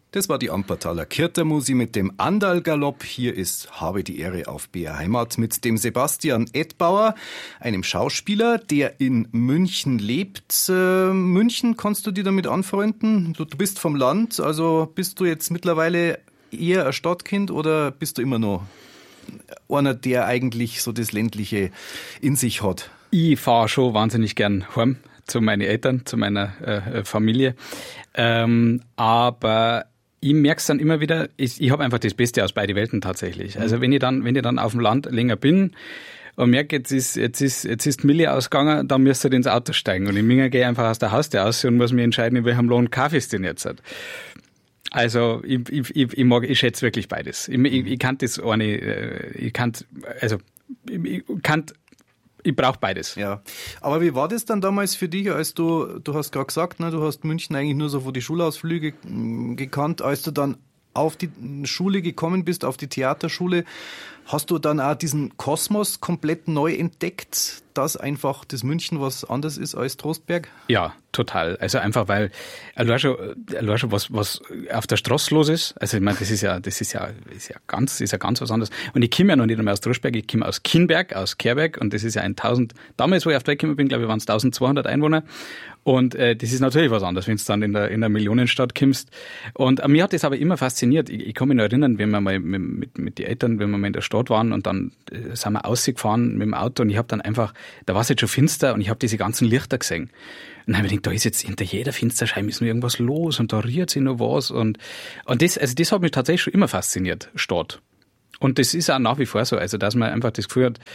Das war die Ampertaler Kirtermusi mit dem Andal-Galopp. Hier ist Habe die Ehre auf BR Heimat mit dem Sebastian Edbauer, einem Schauspieler, der in München lebt. München, kannst du dir damit anfreunden? Du bist vom Land, also bist du jetzt mittlerweile eher ein Stadtkind oder bist du immer noch einer, der eigentlich so das Ländliche in sich hat? Ich fahre schon wahnsinnig gern heim zu meinen Eltern, zu meiner Familie. Aber ich merke es dann immer wieder, ich habe einfach das Beste aus beiden Welten tatsächlich. Also wenn ich dann auf dem Land länger bin und merke, jetzt ist Milli ausgegangen, dann müsst ihr ins Auto steigen. Und ich gehe einfach aus der Haustür aus und muss mich entscheiden, in welchem Lohn Kaffee ist denn jetzt. Also ich schätze wirklich beides. Ich brauche beides. Ja. Aber wie war das dann damals für dich, als du hast gerade gesagt, ne, du hast München eigentlich nur so von die Schulausflüge gekannt, als du dann auf die Schule gekommen bist, auf die Theaterschule, hast du dann auch diesen Kosmos komplett neu entdeckt, dass einfach das München was anderes ist als Trostberg? Ja, total. Also einfach, weil allein schon was auf der Straße los ist. Also ich meine, das ist ja ganz was anderes. Und ich komme ja noch nicht einmal aus Trostberg, ich komme aus Kienberg, aus Kerberg, und das ist ja damals, wo ich auf der Welt gekommen bin, glaube ich, waren es 1200 Einwohner. Und das ist natürlich was anderes, wenn du dann in der Millionenstadt kommst. Und mir hat das aber immer fasziniert. Ich kann mich noch erinnern, wenn wir mal mit den Eltern, wenn wir mal in der Stadt waren und dann sind wir ausgefahren mit dem Auto und ich habe dann einfach, da war es jetzt schon finster und ich habe diese ganzen Lichter gesehen. Und dann habe ich gedacht, da ist jetzt hinter jeder Finsterscheibe ist nur irgendwas los und da rührt sich noch was. Und das hat mich tatsächlich schon immer fasziniert, Stadt. Und das ist auch nach wie vor so, also dass man einfach das Gefühl hat,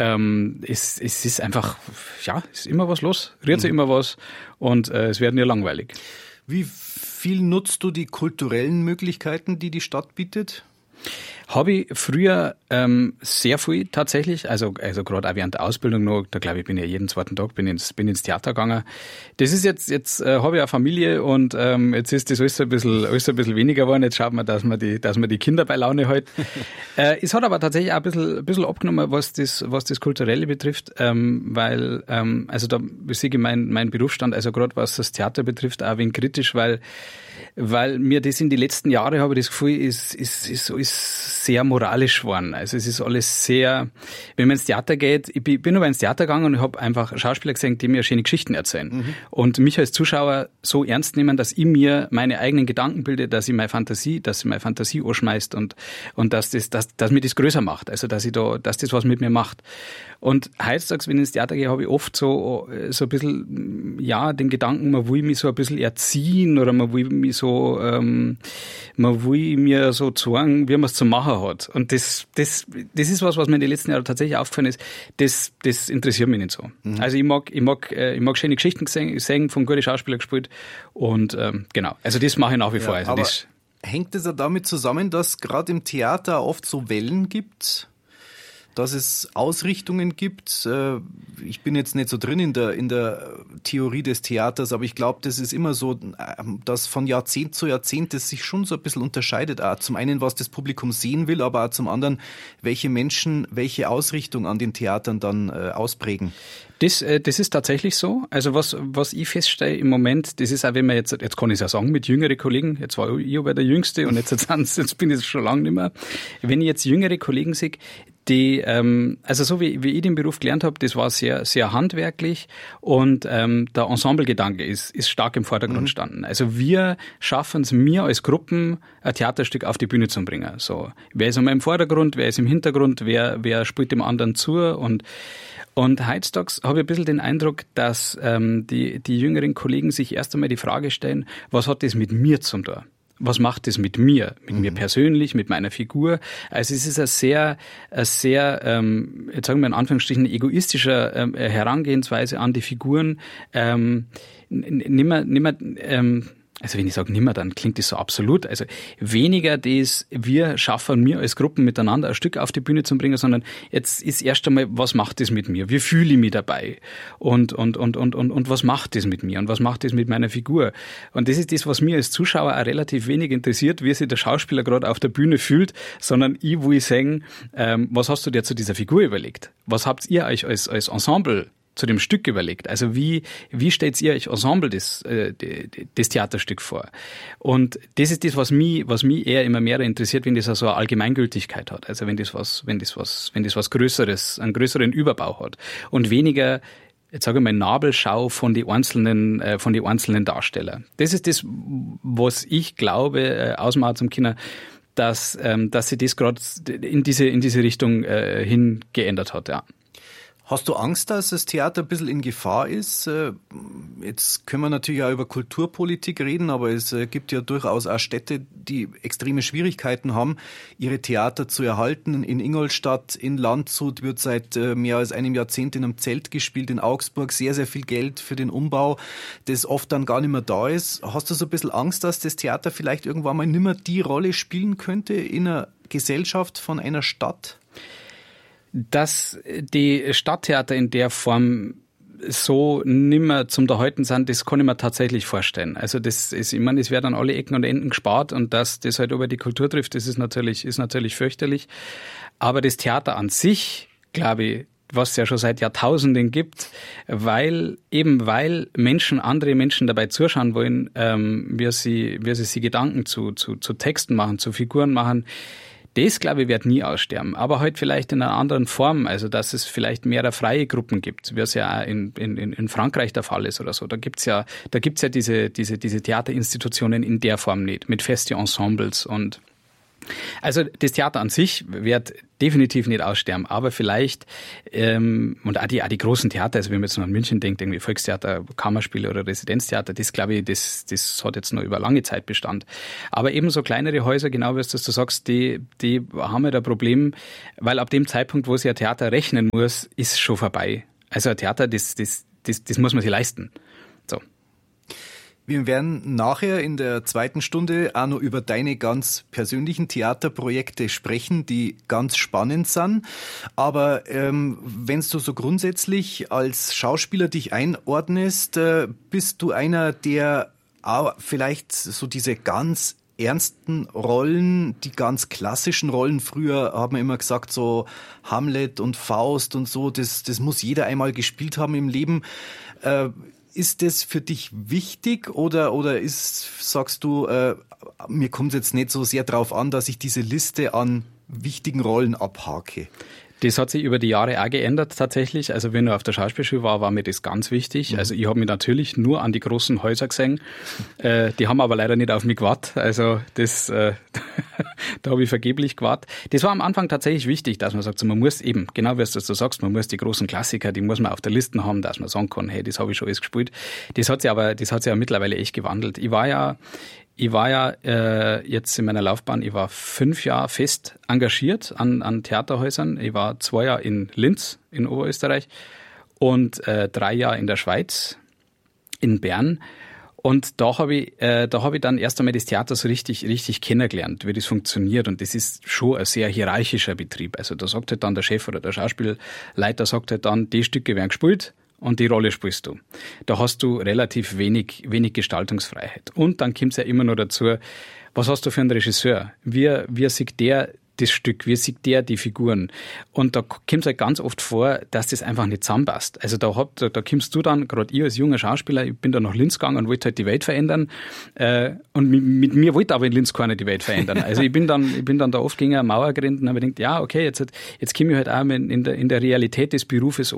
es ist einfach, ja, es ist immer was los, rührt sich immer was und es wird nie langweilig. Wie viel nutzt du die kulturellen Möglichkeiten, die die Stadt bietet? Habe ich früher sehr viel tatsächlich, also gerade auch während der Ausbildung noch, da glaube ich, bin ja jeden zweiten Tag bin ins Theater gegangen. Das ist jetzt habe ich eine Familie und jetzt ist das alles ein bisschen weniger geworden. Jetzt schaut man, dass man die Kinder bei Laune hält. Es hat aber tatsächlich auch ein bisschen abgenommen, was das Kulturelle betrifft, weil also da sehe ich mein Berufsstand, also gerade was das Theater betrifft, auch ein wenig kritisch, weil mir das in die letzten Jahre, habe ich das Gefühl, ist sehr moralisch geworden. Also es ist alles sehr, wenn man ins Theater geht, ich bin aber ins Theater gegangen und ich habe einfach Schauspieler gesehen, die mir schöne Geschichten erzählen. Und mich als Zuschauer so ernst nehmen, dass ich mir meine eigenen Gedanken bilde, dass meine Fantasie anschmeißt und dass mir das größer macht. Also dass das was mit mir macht. Und heutzutage, wenn ich ins Theater gehe, habe ich oft so ein bisschen, ja, den Gedanken, man will mich so ein bisschen erziehen oder man will mich so, man will mir so zeigen, wie man es zu machen hat. Und das ist was mir in den letzten Jahren tatsächlich aufgefallen ist. Das interessiert mich nicht so. Also ich mag schöne Geschichten sehen, von guten Schauspielern gespielt. Und genau, also das mache ich nach wie vor. Also aber hängt es ja damit zusammen, dass gerade im Theater oft so Wellen gibt? Dass es Ausrichtungen gibt. Ich bin jetzt nicht so drin in der Theorie des Theaters, aber ich glaube, das ist immer so, dass von Jahrzehnt zu Jahrzehnt das sich schon so ein bisschen unterscheidet. Auch zum einen, was das Publikum sehen will, aber auch zum anderen, welche Menschen welche Ausrichtung an den Theatern dann ausprägen. Das ist tatsächlich so. Also was ich feststelle im Moment, das ist auch, wenn man jetzt kann ich es ja sagen, mit jüngeren Kollegen, jetzt war ich aber der Jüngste und jetzt bin ich schon lange nicht mehr. Wenn ich jetzt jüngere Kollegen sehe, die, also so wie ich den Beruf gelernt habe, das war sehr, sehr handwerklich und der Ensemblegedanke ist stark im Vordergrund gestanden. Also wir schaffen es, mir als Gruppen ein Theaterstück auf die Bühne zu bringen. So, wer ist einmal im Vordergrund, wer ist im Hintergrund, wer spielt dem anderen zu und heutzutage habe ich ein bisschen den Eindruck, dass die jüngeren Kollegen sich erst einmal die Frage stellen, was hat das mit mir zu tun? Was macht das mit mir persönlich, mit meiner Figur? Also es ist ein sehr, jetzt sagen wir in Anführungsstrichen, egoistischer Herangehensweise an die Figuren. Also wenn ich sage nimmer, dann klingt das so absolut. Also weniger das, wir schaffen mir als Gruppen miteinander ein Stück auf die Bühne zu bringen, sondern jetzt ist erst einmal, was macht das mit mir? Wie fühle ich mich dabei? Und was macht das mit mir? Und was macht das mit meiner Figur? Und das ist das, was mir als Zuschauer auch relativ wenig interessiert, wie sich der Schauspieler gerade auf der Bühne fühlt, sondern ich will sagen, was hast du dir zu dieser Figur überlegt? Was habt ihr euch als Ensemble zu dem Stück überlegt. Also wie stellt ihr euch Ensemble das Theaterstück vor? Und das ist das, was mich eher immer mehr interessiert, wenn das so eine Allgemeingültigkeit hat. Also wenn das was Größeres, einen größeren Überbau hat. Und weniger, jetzt sage ich mal, Nabelschau von die einzelnen Darsteller. Das ist das, was ich glaube, ausmacht zum Kinder, dass sie das gerade in diese Richtung hin geändert hat, ja. Hast du Angst, dass das Theater ein bisschen in Gefahr ist? Jetzt können wir natürlich auch über Kulturpolitik reden, aber es gibt ja durchaus auch Städte, die extreme Schwierigkeiten haben, ihre Theater zu erhalten. In Ingolstadt, in Landshut wird seit mehr als einem Jahrzehnt in einem Zelt gespielt, in Augsburg sehr, sehr viel Geld für den Umbau, das oft dann gar nicht mehr da ist. Hast du so ein bisschen Angst, dass das Theater vielleicht irgendwann mal nicht mehr die Rolle spielen könnte in einer Gesellschaft von einer Stadt? Dass die Stadttheater in der Form so nimmer zum Erhalten sind, das kann ich mir tatsächlich vorstellen. Also ich meine, es werden an alle Ecken und Enden gespart und dass das halt über die Kultur trifft, das ist natürlich fürchterlich. Aber das Theater an sich, glaube ich, was es ja schon seit Jahrtausenden gibt, weil andere Menschen dabei zuschauen wollen, wie sie Gedanken zu Texten machen, zu Figuren machen. Das, glaube ich, wird nie aussterben, aber halt vielleicht in einer anderen Form, also dass es vielleicht mehrere freie Gruppen gibt, wie es ja auch in Frankreich der Fall ist oder so. Da gibt's ja diese Theaterinstitutionen in der Form nicht, mit feste Ensembles und also das Theater an sich wird definitiv nicht aussterben, aber vielleicht und auch die großen Theater, also wenn man jetzt noch an München denkt, irgendwie Volkstheater, Kammerspiele oder Residenztheater, das glaube ich, das hat jetzt noch über lange Zeit Bestand. Aber eben so kleinere Häuser, genau wie du sagst, die haben halt ein Problem, weil ab dem Zeitpunkt, wo sich ein Theater rechnen muss, ist schon vorbei. Also ein Theater, das muss man sich leisten. So. Wir werden nachher in der zweiten Stunde auch noch über deine ganz persönlichen Theaterprojekte sprechen, die ganz spannend sind. Aber wenn du so grundsätzlich als Schauspieler dich einordnest, bist du einer, der auch vielleicht so diese ganz ernsten Rollen, die ganz klassischen Rollen, früher haben wir immer gesagt, so Hamlet und Faust und so, das muss jeder einmal gespielt haben im Leben. Ist das für dich wichtig oder sagst du, mir kommt es jetzt nicht so sehr drauf an, dass ich diese Liste an wichtigen Rollen abhake? Das hat sich über die Jahre auch geändert tatsächlich. Also wenn ich auf der Schauspielschule war mir das ganz wichtig. Mhm. Also ich habe mich natürlich nur an die großen Häuser gesehen. Die haben aber leider nicht auf mich gewartet. Also das, da habe ich vergeblich gewartet. Das war am Anfang tatsächlich wichtig, dass man sagt, so, man muss eben, genau wie du das so sagst, man muss die großen Klassiker, die muss man auf der Liste haben, dass man sagen kann, hey, das habe ich schon alles gespielt. Das hat sich ja mittlerweile echt gewandelt. Ich war ja jetzt in meiner Laufbahn, ich war 5 Jahre fest engagiert an Theaterhäusern. Ich war 2 Jahre in Linz in Oberösterreich und 3 Jahre in der Schweiz, in Bern. Und da habe ich dann erst einmal das Theater so richtig kennengelernt, wie das funktioniert. Und das ist schon ein sehr hierarchischer Betrieb. Also da sagt halt dann der Chef oder der Schauspielleiter sagt halt dann, die Stücke werden gespielt. Und die Rolle spielst du. Da hast du relativ wenig Gestaltungsfreiheit. Und dann kommt es ja immer noch dazu, was hast du für einen Regisseur? Wie sieht der das Stück, wie sieht der die Figuren? Und da kommt es halt ganz oft vor, dass das einfach nicht zusammenpasst. Also da kommst du dann, gerade ich als junger Schauspieler, ich bin da nach Linz gegangen und wollte halt die Welt verändern. Und mit mir wollte aber in Linz keiner die Welt verändern. Also ich bin dann da oft gegen eine Mauer gerannt und habe gedacht, ja, okay, jetzt komme ich halt auch in der Realität des Berufes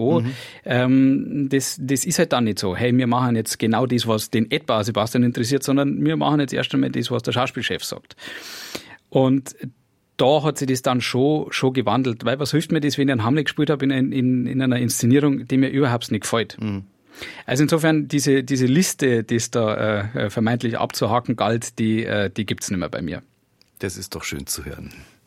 an. Das ist halt dann nicht so. Hey, wir machen jetzt genau das, was den etwa Sebastian interessiert, sondern wir machen jetzt erst einmal das, was der Schauspielchef sagt. Und da hat sich das dann schon gewandelt, weil was hilft mir das, wenn ich einen Hamlet gespielt habe in einer Inszenierung, die mir überhaupt nicht gefällt. Mhm. Also insofern, diese Liste, die es da vermeintlich abzuhaken galt, die gibt's nicht mehr bei mir. Das ist doch schön zu hören.